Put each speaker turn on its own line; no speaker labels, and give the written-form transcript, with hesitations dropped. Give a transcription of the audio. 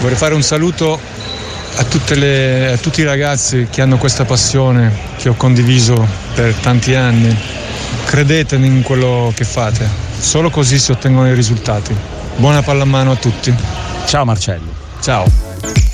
Vorrei fare un saluto a tutti i ragazzi che hanno questa passione che ho condiviso per tanti anni. Credete in quello che fate, solo così si ottengono i risultati. Buona pallamano a tutti.
Ciao Marcello.
Ciao.